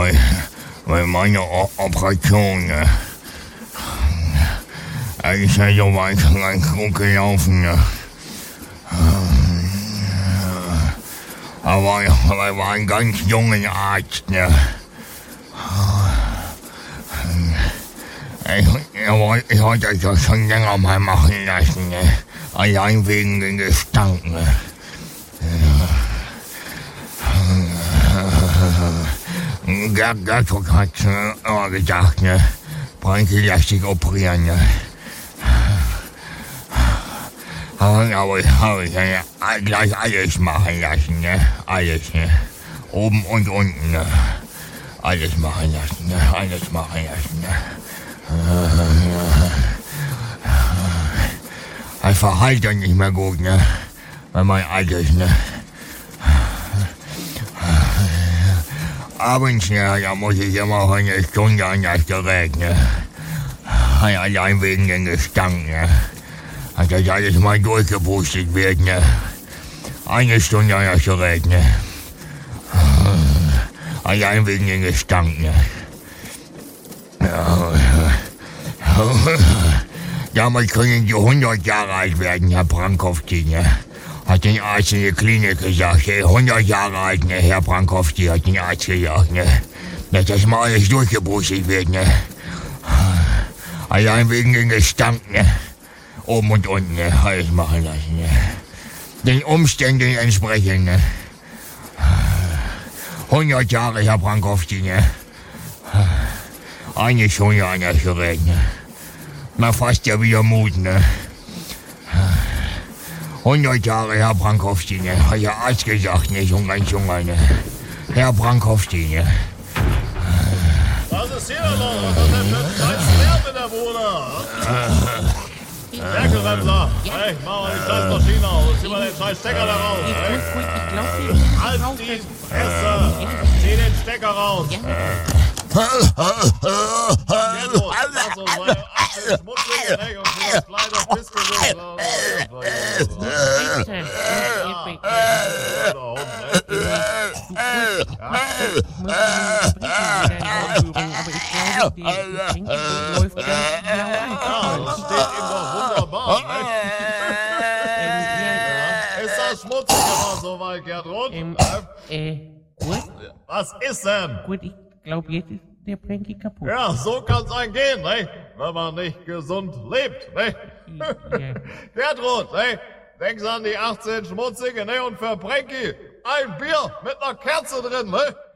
weil meine Operation, ist ja so weit ganz gut gelaufen, aber er war ein ganz junger Arzt, Ich wollte das schon länger mal machen lassen, allein wegen den Gestank. Gertrud hat immer gesagt, Branke lässt sich operieren. Aber ich habe gleich alles machen lassen, alles, oben und unten, alles machen lassen, alles machen lassen. Das Verhalten nicht mehr gut, wenn man alt ist, Abends, da muss ich immer noch eine Stunde an das Gerät, Allein wegen dem Gestank, Dass das alles mal durchgepustet wird, Eine Stunde an das Gerät, Allein wegen dem Gestank, Damals können Sie 100 Jahre alt werden, Herr Brankowski, Hat den Arzt in der Klinik gesagt, 100 Jahre alt, Herr Brankowski, hat den Arzt gesagt, Dass das mal alles durchgepustet wird, Allein wegen dem Gestank, Oben und unten, alles machen lassen, Den Umständen entsprechend, 100 Jahre, Herr Brankowski, Eine Stunde an das Gerät, Man fasst ja wieder Mut, 100 Jahre, Herr Brankowski, Hat der Arzt gesagt, schon ganz junger, Herr Brankowski, Was ist hier los? Was ist denn für ein Schmerz in der Bude? Werkelbremser! Hey, mach mal die scheiß Maschine aus. Zieh mal den scheiß Stecker da raus. Halt die Fresse! Zieh den Stecker raus! Lass uns meine schmutzige weg und für das kleine Pissgesicht. Das steht ihm doch wunderbar. Ist das schmutzig immer so weit, Gertrud? Gut. Was ist denn? Gut, ich glaube, jetzt ist der Pranky kaputt. Ja, so kann's einem gehen, wenn man nicht gesund lebt, Gertrud, denkst an die 18 Schmutzige, und für Pranky ein Bier mit einer Kerze drin,